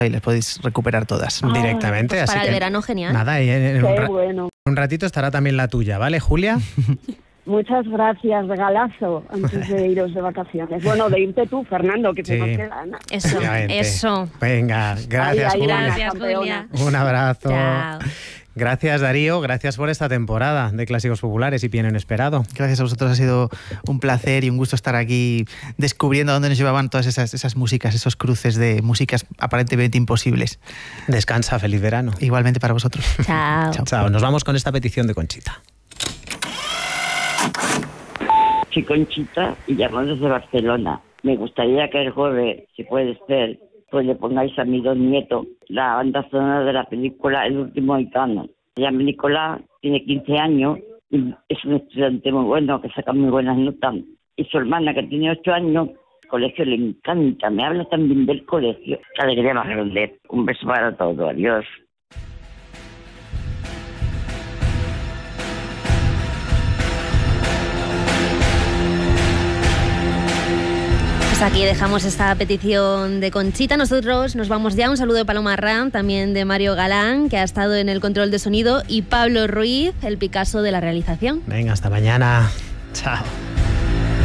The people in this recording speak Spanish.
y las podéis recuperar todas directamente. Pues así para el que, verano, genial. Nada, y en Bueno. un ratito estará también la tuya, ¿vale, Julia? Muchas gracias, regalazo, antes de iros de vacaciones. Bueno, de irte tú, Fernando, que te nos queda nada. Eso. Venga, gracias, Julia. Gracias, Julia. Un abrazo. Chao. Gracias, Darío. Gracias por esta temporada de Clásicos Populares y Bien Inesperado. Gracias a vosotros, ha sido un placer y un gusto estar aquí descubriendo a dónde nos llevaban todas esas músicas, esos cruces de músicas aparentemente imposibles. Descansa, feliz verano. Igualmente para vosotros. Chao. Chao. Nos vamos con esta petición de Conchita. Soy Conchita y llamo desde Barcelona. Me gustaría que el jueves, si puede ser, pues le pongáis a mi don nieto la banda sonora de la película El último gitano. Se llama Nicolás, tiene 15 años y es un estudiante muy bueno que saca muy buenas notas. Y su hermana, que tiene 8 años, el colegio le encanta, me habla también del colegio. Qué alegría más grande. Un beso para todos, adiós. Aquí dejamos esta petición de Conchita. Nosotros nos vamos ya. Un saludo de Paloma Ram, también de Mario Galán, que ha estado en el control de sonido, y Pablo Ruiz, el Picasso de la realización. Venga, hasta mañana. Chao.